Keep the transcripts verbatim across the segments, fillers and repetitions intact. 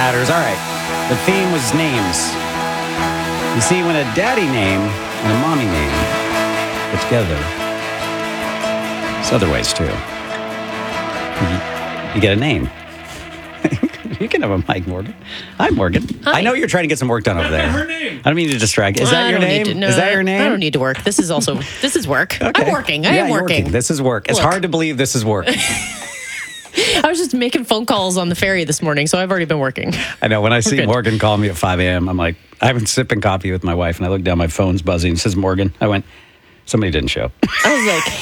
matters. All right. The theme was names. You see, when a daddy name and a mommy name get together, there's other ways too. You, you get a name. You can have a mic, Morgan. Hi, Morgan. Hi. I know you're trying to get some work done over there. Her name. I don't mean to distract. Is that I your don't name? need to- no, Is that your name? I don't need to work. This is also, this is work. Okay. I'm working. I yeah, am you're working. This is work. It's Look. hard to believe this is work. I was just making phone calls on the ferry this morning, so I've already been working. I know. When I see good. Morgan call me at five a.m., I'm like, I've been sipping coffee with my wife, and I look down, my phone's buzzing. It says Morgan. I went, somebody didn't show. I was like,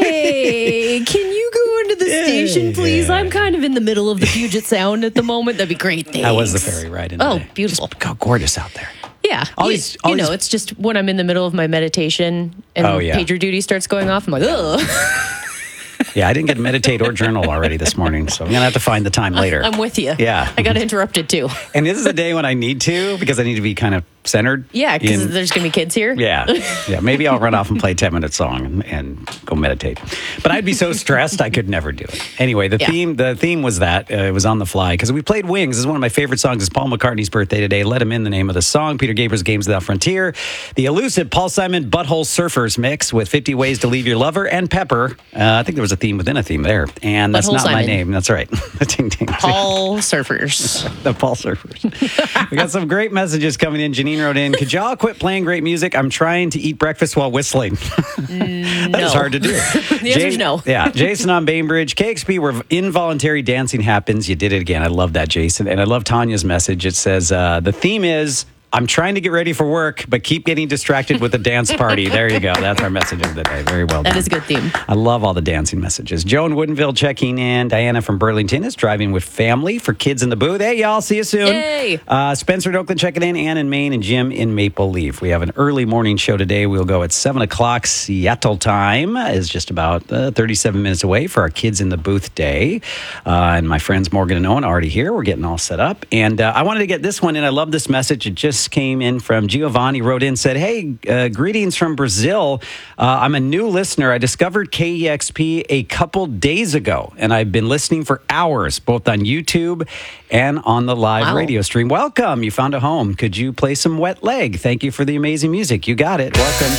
hey, can you go into the Yeah, station, please? yeah. I'm kind of in the middle of the Puget Sound at the moment. That'd be great. Thanks. How was the ferry ride in Oh, today? beautiful. Just how gorgeous out there. Yeah. All you, these- all you know, these- it's just when I'm in the middle of my meditation and Oh, yeah. pager duty starts going off, I'm like, ugh. Yeah, I didn't get to meditate or journal already this morning, so I'm going to have to find the time later. I'm with you. Yeah. I got interrupted too. And this is a day when I need to, because I need to be kind of centered. Yeah, because in- there's going to be kids here. Yeah, yeah. Maybe I'll run off and play a ten-minute song and, and go meditate. But I'd be so stressed I could never do it. Anyway, the Yeah. theme the theme was that uh, it was on the fly because we played Wings. This is one of my favorite songs. It's Paul McCartney's birthday today. Let him in the name of the song. Peter Gabriel's Games Without Frontier. The elusive Paul Simon Butthole Surfers mix with fifty Ways to Leave Your Lover and Pepper. Uh, I think there was a theme within a theme there, and that's Butthole not my Simon. name. That's right. Ding, ding. All surfers. The Paul Surfers. We got some great messages coming in. Janine wrote in, could y'all quit playing great music? I'm trying to eat breakfast while whistling. That is No. hard to do. The answer is no. Yeah. Jason on Bainbridge. K X P, where involuntary dancing happens. You did it again. I love that, Jason. And I love Tanya's message. It says, uh, the theme is, I'm trying to get ready for work, but keep getting distracted with a dance party. There you go. That's our message of the day. Very well done. That is a good theme. I love all the dancing messages. Joan Woodinville checking in. Diana from Burlington is driving with family for kids in the booth. Hey, y'all. See you soon. Yay. Uh, Spencer in Oakland checking in. Ann in Maine and Jim in Maple Leaf. We have an early morning show today. We'll go at seven o'clock Seattle time. Is just about uh, thirty-seven minutes away for our kids in the booth day. Uh, and my friends Morgan and Owen are already here. We're getting all set up. And uh, I wanted to get this one in. I love this message. It just came in from Giovanni. Wrote in, said, hey, uh, greetings from Brazil. Uh, I'm a new listener. I discovered K E X P a couple days ago, and I've been listening for hours, both on YouTube and on the live Wow. radio stream. Welcome. You found a home. Could you play some Wet Leg? Thank you for the amazing music. You got it. Welcome.